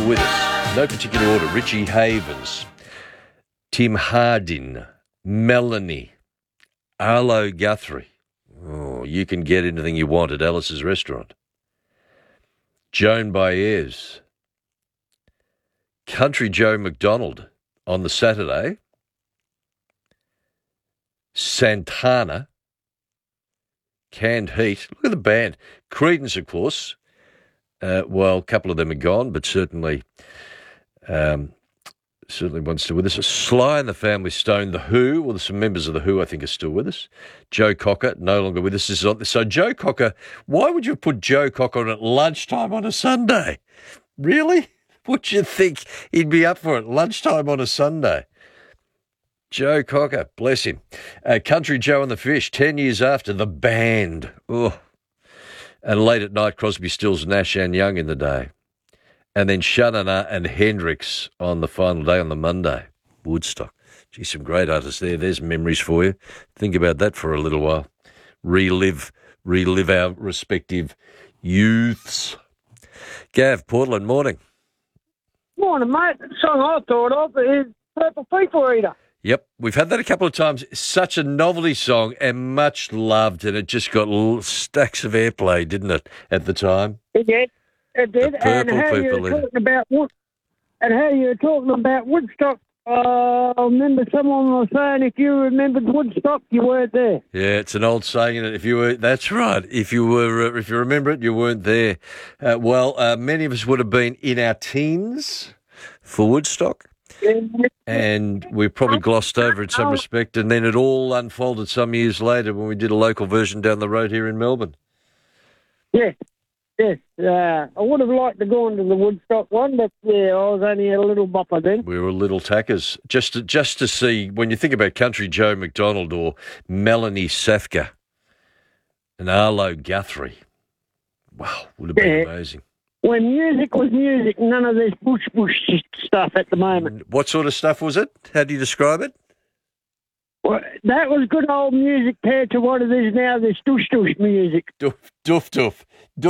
with us. No particular order. Richie Havens, Tim Hardin, Melanie, Arlo Guthrie. Oh, you can get anything you want at Alice's restaurant. Joan Baez, Country Joe McDonald on the Saturday, Santana, Canned Heat. Look at the band. Creedence, of course. Well, a couple of them are gone, but certainly one's still with us. Sly and the Family Stone, The Who. Well, there's some members of The Who I think are still with us. Joe Cocker, no longer with us. So Joe Cocker, why would you put Joe Cocker on at lunchtime on a Sunday? Really? Would you think he'd be up for it lunchtime on a Sunday? Joe Cocker, bless him. Country Joe and the Fish, 10 years after, the band. Oh. And late at night, Crosby, Stills, Nash and Young in the day. And then Shannon and Hendrix on the final day on the Monday. Woodstock. Gee, some great artists there. There's memories for you. Think about that for a little while. Relive our respective youths. Gav, Portland, morning. Morning, mate. The song I thought of is Purple People Eater. Yep, we've had that a couple of times. Such a novelty song and much loved, and it just got stacks of airplay, didn't it, at the time? It did. It did. And how you were talking about Woodstock, I remember someone was saying if you remembered Woodstock, you weren't there. Yeah, it's an old saying, and that's right. If you remember it, you weren't there. Many of us would have been in our teens for Woodstock. And we probably glossed over in some respect, and then it all unfolded some years later when we did a local version down the road here in Melbourne. Yes. I would have liked to go into the Woodstock one, but yeah, I was only a little bopper then. We were little tackers. Just to see, when you think about Country Joe McDonald or Melanie Safka and Arlo Guthrie, wow, would have been amazing. When music was music, none of this bush stuff at the moment. What sort of stuff was it? How do you describe it? Well, that was good old music paired to what it is now, this doosh music. Doof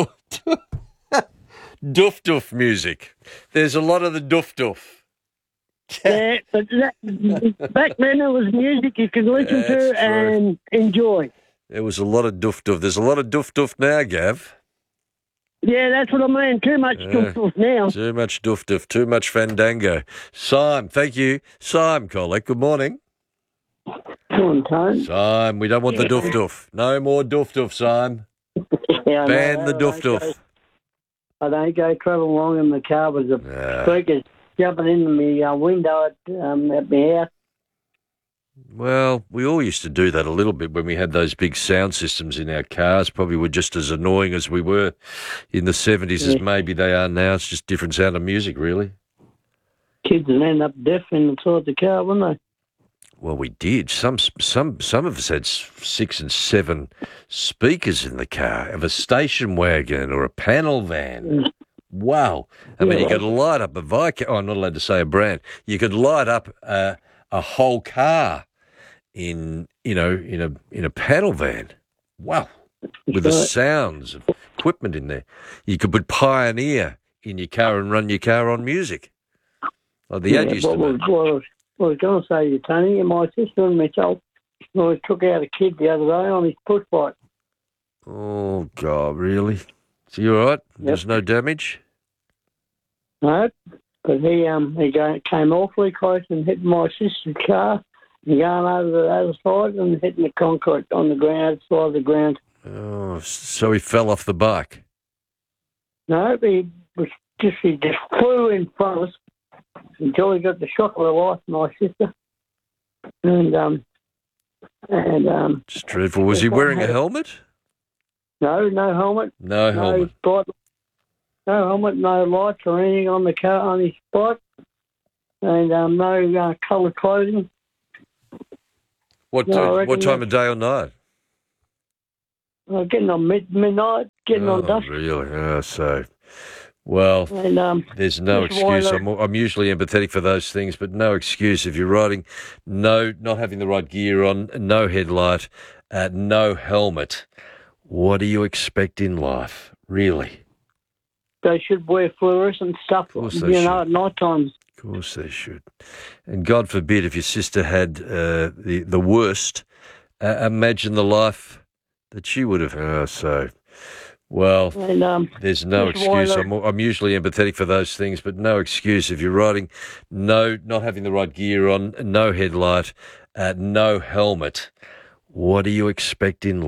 music. There's a lot of the doof. Yeah, but back then it was music you could listen to and enjoy. There was a lot of doof. There's a lot of doof now, Gav. Yeah, that's what I mean. Too much doof now. Too much doof. Too much fandango. Sim, thank you. Sim, colleague, good morning. Come on, Tone. Sim, we don't want the doof. No more doof, Sim. Yeah, ban the doof. I don't go travelling along in the car with the speakers jumping into my window at my house. Well, we all used to do that a little bit when we had those big sound systems in our cars. Probably were just as annoying as we were in the 70s as maybe they are now. It's just different sound of music, really. Kids would end up deaf inside the car, wouldn't they? Well, we did. Some of us had 6 and 7 speakers in the car, of a station wagon or a panel van. Wow. I mean, you could light up a Vicar. Oh, I'm not allowed to say a brand. You could light up a whole car in a panel van. Wow. With the sounds of equipment in there. You could put Pioneer in your car and run your car on music. Like the ad used to be. I was going to say to you, Tony, my sister and myself, we took out a kid the other day on his push bike. Oh, God, really? So you all right? Yep. There's no damage? No, but he came awfully close and hit my sister's car and going over the other side and hitting the concrete on the ground, side of the ground. Oh, so he fell off the bike? No, he just flew in front of us until he got the shock of the life, my sister. And it's dreadful. Was he wearing a helmet? No helmet. No helmet. No helmet, no lights or anything on the car, on his bike, and no coloured clothing. What time of day or night? Getting on midnight, on dusk. Really? Well, there's no excuse. I'm usually empathetic for those things, but no excuse if you're riding, not having the right gear on, no headlight, no helmet. What do you expect in life, really? they should wear fluorescent stuff, course they at night time. Of course they should. And God forbid if your sister had the worst, imagine the life that she would have. Well, And there's no that's why excuse. I'm usually empathetic for those things, but no excuse if you're riding, not having the right gear on, no headlight, no helmet. What do you expect in